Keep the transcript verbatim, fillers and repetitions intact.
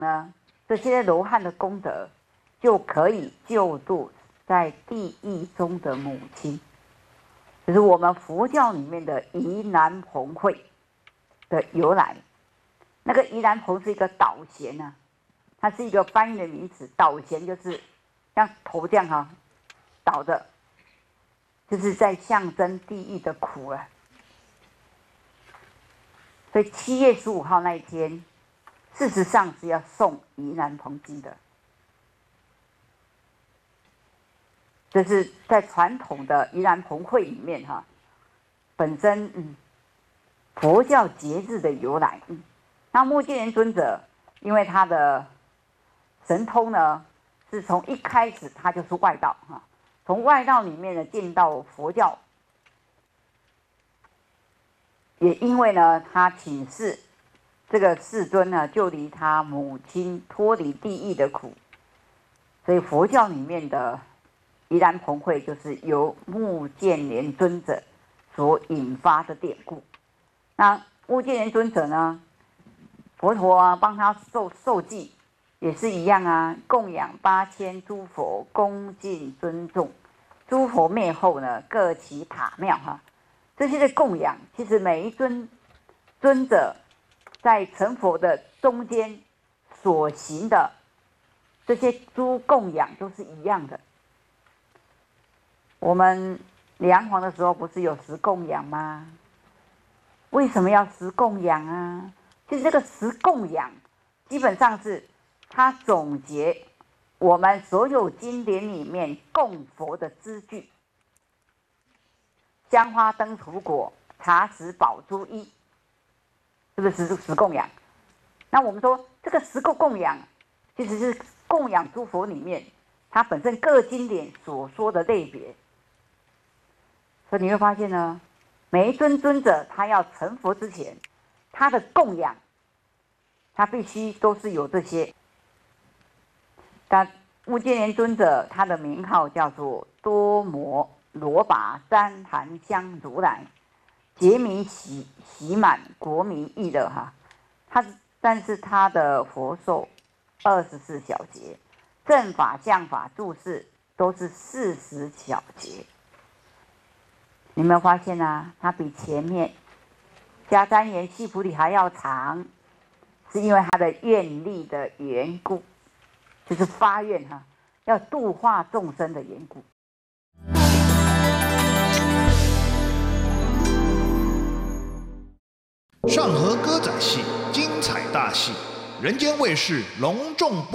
呢，这些罗汉的功德就可以救度在地狱中的母亲，就是我们佛教里面的宜兰蓬会的由来。那个宜兰蓬是一个导弦啊，它是一个翻译的名词，导弦就是像头这样哈、啊，倒着，就是在象征地狱的苦啊。所以七月十五号那一天，事实上是要诵宜兰蓬经的。这是在传统的宜兰蓬会里面哈、啊，本身嗯佛教节日的由来。嗯，那目犍连尊者因为他的神通呢，是从一开始他就是外道哈、啊，从外道里面呢进到佛教。也因为呢，他请示这个世尊呢，救离他母亲脱离地狱的苦，所以佛教里面的宜兰蓬会就是由目犍连尊者所引发的典故。那目犍连尊者呢，佛陀啊帮他受受记，也是一样啊，供养八千诸佛，恭敬尊重，诸佛灭后呢，各起塔庙哈。这些的供养，其实每一尊尊者在成佛的中间所行的这些诸供养都是一样的。我们梁皇的时候不是有十供养吗？为什么要十供养啊？其实这个十供养基本上是它总结我们所有经典里面供佛的资具。香花灯土果茶食宝珠衣，是不是十十供养？那我们说这个十个供养，其实是供养诸佛里面它本身各经典所说的类别。所以你会发现呢，每一尊尊者他要成佛之前，他的供养，他必须都是有这些。但目犍连尊者他的名号叫做多摩罗拔旃檀香如来，劫迷喜喜满，国民亦乐哈。他但是他的佛寿二十四小节，正法、相法、住世都是四十小节。你有没有发现啊？他比前面迦旃延、须菩提还要长，是因为他的愿力的缘故，就是发愿哈，要度化众生的缘故。 上河歌仔戏精彩大戏，人间卫视隆重播